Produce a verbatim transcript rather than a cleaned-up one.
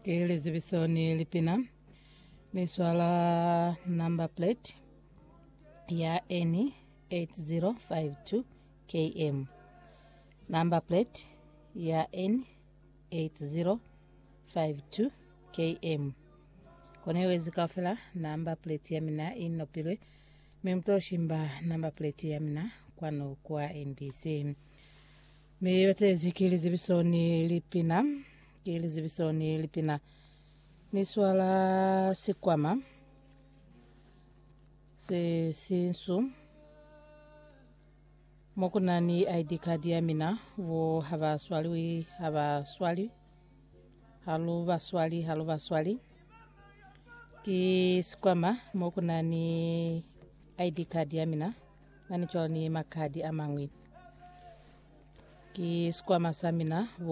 Kili zibisoni lipina ni swala number plate ya N eight zero five two K M. Number plate ya N eight zero five two K M. Kone wezi kafela number plate ya mina inopilwe. Mimto shimba number plate ya mina kwano kwa N B C. Miyote zikili zibisoni lipina. Kili zibisoni lipina. Ni swala sikwama. Se sinsu. Mokuna ni I D card ya mina. Wo hava swali, hava swali. Haluva swali, haluva swali. Ki sikwama. Mokuna ni I D card ya mina. Manichwa ni makadi amangwi. Ki sikwama samina.